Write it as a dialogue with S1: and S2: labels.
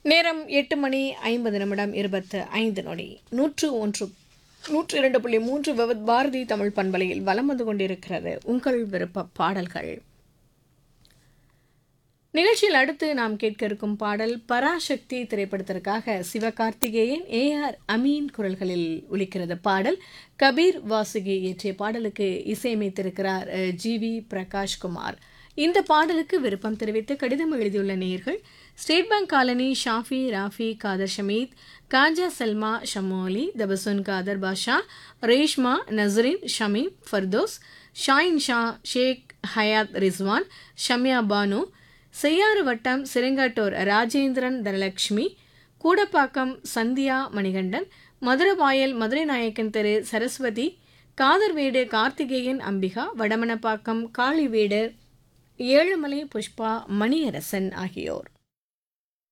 S1: நேரம் 8:50 101.3 விவத் பாரதி தமிழ் பண்பலையில் வலம் வந்து கொண்டிருக்கிறது உங்கள் விருப்ப பாடல்கள். நிகழ்ச்சியில் அடுத்து நாம் கேட்க இருக்கும் பாடல் பராசக்தி திரைப்படத்திற்காக சிவகார்த்திகேயன் AR அமீன் குரல்களில் ஒலிக்கிறது. பாடல் கபீர் வாசுகி இயற்றிய பாடலுக்கு இசையமைத்திருக்கிறார் GV பிரகாஷ்குமார். இந்த பாடலுக்கு விருப்பம் தெரிவித்து கடிதம் எழுதியுள்ள நேயர்கள் ஸ்டேட் பேங்க் காலனி ஷாஃபி ராஃபி காதர் ஷமீத் காஜா சல்மா ஷமோலி தபசுன் காதர் பாஷா ரேஷ்மா நசரின் ஷமீம் ஃபர்தோஸ் ஷாயின் ஷா ஷேக் ஹயாத் ரிஸ்வான் ஷம்யா பானு செய்யாறு வட்டம் சிறங்காட்டூர் ராஜேந்திரன் தனலட்சுமி கூடப்பாக்கம் சந்தியா மணிகண்டன் மதுரவாயல் மதுரை நாயக்கன் தெரு சரஸ்வதி காதர்வேடு கார்த்திகேயன் அம்பிகா வடமனப்பாக்கம் காளிவீடு ஏழுமலை புஷ்பா மணியரசன் ஆகியோர்.